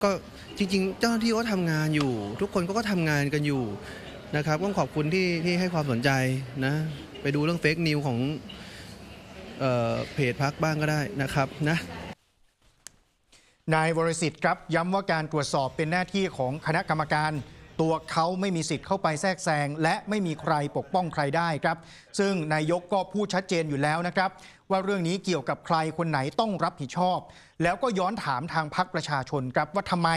ก็จริงๆเจ้าหน้าที่ก็ทำงานอยู่ทุกคนก็ทำงานกันอยู่นะครับต้องขอบคุณที่ให้ความสนใจนะไปดูเรื่องเฟกนิวของเพจพรรคบ้างก็ได้นะครับนะนายวรสิทธิ์ครับย้ำว่าการตรวจสอบเป็นหน้าที่ของคณะกรรมการตัวเขาไม่มีสิทธิ์เข้าไปแทรกแซงและไม่มีใครปกป้องใครได้ครับซึ่งนายกก็พูดชัดเจนอยู่แล้วนะครับว่าเรื่องนี้เกี่ยวกับใครคนไหนต้องรับผิดชอบแล้วก็ย้อนถามทางพรรคประชาชนครับว่าทำไม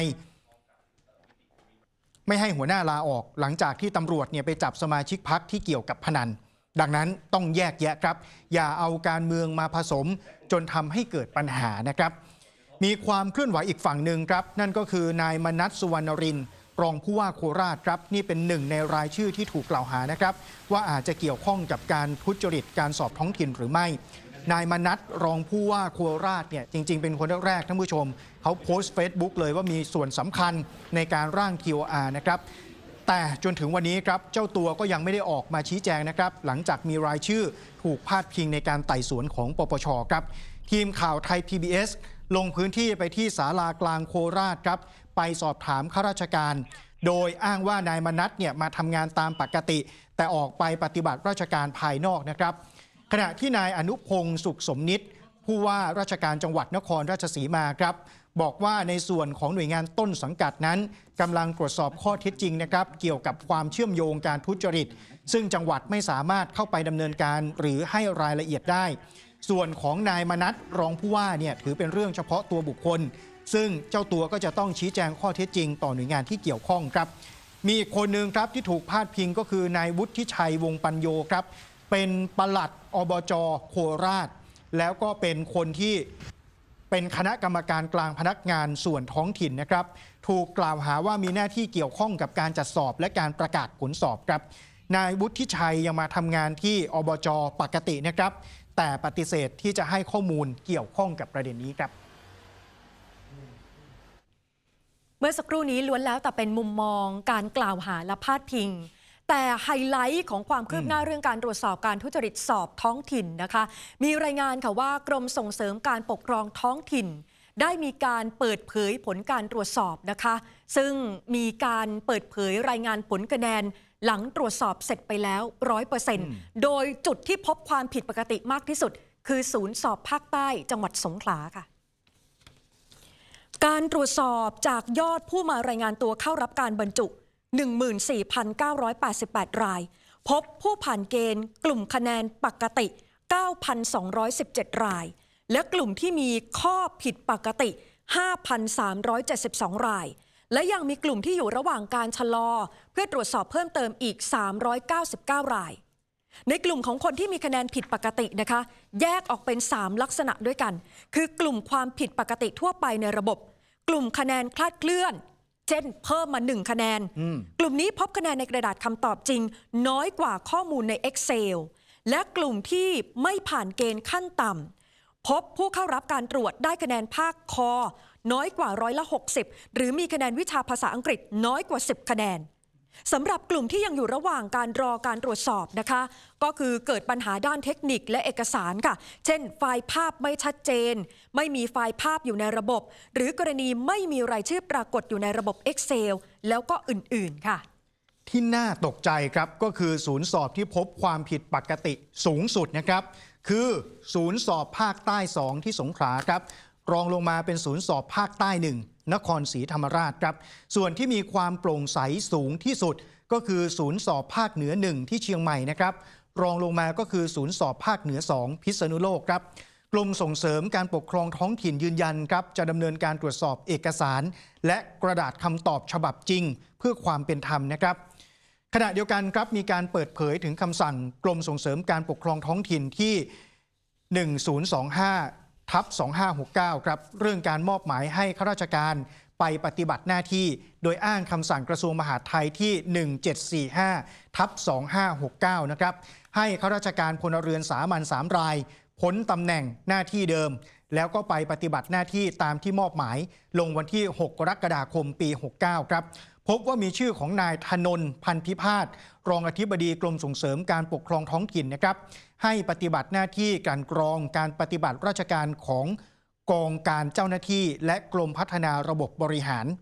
ไม่ให้หัวหน้าลาออกหลังจากที่ตำรวจไปจับสมาชิกพรรคที่เกี่ยวกับพนันดังนั้นต้องแยกแยะครับอย่าเอาการเมืองมาผสมจนทำให้เกิดปัญหานะครับมีความเคลื่อนไหวอีกฝั่งหนึ่งครับนั่นก็คือนายมนัส สุวรรณรินทร์รองผู้ว่าโคราชครับนี่เป็นหนึ่งในรายชื่อที่ถูกกล่าวหานะครับว่าอาจจะเกี่ยวข้องกับการทุจริตการสอบท้องถิ่นหรือไม่นายมนัสรองผู้ว่าโคราชจริงๆเป็นคนแรกท่านผู้ชมเขาโพสต์ Facebook เลยว่ามีส่วนสำคัญในการร่าง TOR นะครับแต่จนถึงวันนี้ครับเจ้าตัวก็ยังไม่ได้ออกมาชี้แจงนะครับหลังจากมีรายชื่อถูกพาดพิงในการไต่สวนของปปชครับทีมข่าวไทย PBS ลงพื้นที่ไปที่ศาลากลางโคราชครับไปสอบถามข้าราชการโดยอ้างว่านายมนัสมาทำงานตามปกติแต่ออกไปปฏิบัติราชการภายนอกนะครับขณะที่นายอนุพงศ์สุขสมนิตผู้ว่าราชการจังหวัดนครราชสีมาครับบอกว่าในส่วนของหน่วยงานต้นสังกัดนั้นกำลังตรวจสอบข้อเท็จจริงนะครับเกี่ยวกับความเชื่อมโยงการทุจริตซึ่งจังหวัดไม่สามารถเข้าไปดำเนินการหรือให้รายละเอียดได้ส่วนของนายมนัสรองผู้ว่าถือเป็นเรื่องเฉพาะตัวบุคคลซึ่งเจ้าตัวก็จะต้องชี้แจงข้อเท็จจริงต่อหน่วยงานที่เกี่ยวข้องครับมีอีกคนหนึ่งครับที่ถูกพาดพิงก็คือนายวุฒิชัยวงศ์ปัญโยครับเป็นปลัดอบจ.โคราชแล้วก็เป็นคนที่เป็นคณะกรรมการกลางพนักงานส่วนท้องถิ่นนะครับถูกกล่าวหาว่ามีหน้าที่เกี่ยวข้องกับการจัดสอบและการประกาศผลสอบครับนายวุฒิชัยยังมาทำงานที่อบจ.ปกตินะครับแต่ปฏิเสธที่จะให้ข้อมูลเกี่ยวข้องกับประเด็นนี้ครับเมื่อสักครู่นี้ล้วนแล้วแต่เป็นมุมมองการกล่าวหาและพาดพิงแต่ไฮไลท์ของความคืบหน้าเรื่องการตรวจสอบการทุจริตสอบท้องถิ่นนะคะมีรายงานค่ะว่ากรมส่งเสริมการปกครองท้องถิ่นได้มีการเปิดเผยผลการตรวจสอบนะคะซึ่งมีการเปิดเผยรายงานผลคะแนนหลังตรวจสอบเสร็จไปแล้ว 100% โดยจุดที่พบความผิดปกติมากที่สุดคือศูนย์สอบภาคใต้จังหวัดสงขลาค่ะการตรวจสอบจากยอดผู้มารายงานตัวเข้ารับการบรรจุ 14,988 รายพบผู้ผ่านเกณฑ์กลุ่มคะแนนปกติ 9,217 รายและกลุ่มที่มีข้อผิดปกติ 5,372 รายและยังมีกลุ่มที่อยู่ระหว่างการชะลอเพื่อตรวจสอบเพิ่มเติมอีก 399 รายในกลุ่มของคนที่มีคะแนนผิดปกตินะคะแยกออกเป็น3ลักษณะด้วยกันคือกลุ่มความผิดปกติทั่วไปในระบบกลุ่มคะแนนคลาดเคลื่อนเช่นเพิ่มมา1คะแนนกลุ่มนี้พบคะแนนในกระดาษคำตอบจริงน้อยกว่าข้อมูลใน Excel และกลุ่มที่ไม่ผ่านเกณฑ์ขั้นต่ำพบผู้เข้ารับการตรวจได้คะแนนภาคคน้อยกว่า60%หรือมีคะแนนวิชาภาษาอังกฤษน้อยกว่า10คะแนนสำหรับกลุ่มที่ยังอยู่ระหว่างการรอการตรวจสอบนะคะก็คือเกิดปัญหาด้านเทคนิคและเอกสารค่ะเช่นไฟล์ภาพไม่ชัดเจนไม่มีไฟล์ภาพอยู่ในระบบหรือกรณีไม่มีรายชื่อปรากฏอยู่ในระบบ Excel แล้วก็อื่นๆค่ะที่น่าตกใจครับก็คือศูนย์สอบที่พบความผิดปกติสูงสุดนะครับคือศูนย์สอบภาคใต้2ที่สงขลาครับรองลงมาเป็นศูนย์สอบภาคใต้1นครศรีธรรมราชครับส่วนที่มีความโปร่งใสสูงที่สุดก็คือศูนย์สอบภาคเหนือ1ที่เชียงใหม่นะครับรองลงมาก็คือศูนย์สอบภาคเหนือ2พิษณุโลกครับกรมส่งเสริมการปกครองท้องถิ่นยืนยันครับจะดำเนินการตรวจสอบเอกสารและกระดาษคำตอบฉบับจริงเพื่อความเป็นธรรมนะครับขณะเดียวกันครับมีการเปิดเผยถึงคำสั่งกรมส่งเสริมการปกครองท้องถิ่นที่1025/2569ครับเรื่องการมอบหมายให้ข้าราชการไปปฏิบัติหน้าที่โดยอ้างคำสั่งกระทรวงมหาดไทยที่1745/2569นะครับให้ข้าราชการพลเรือนสามัญ3รายพ้นตำแหน่งหน้าที่เดิมแล้วก็ไปปฏิบัติหน้าที่ตามที่มอบหมายลงวันที่6 กรกฎาคมปี69ครับพบว่ามีชื่อของนายธนนท์ พันพิพาทรองอธิบดีกรมส่งเสริมการปกครองท้องถิ่นนะครับให้ปฏิบัติหน้าที่การกรองการปฏิบัติราชการของกองการเจ้าหน้าที่และกรมพัฒนาระบบบริหาร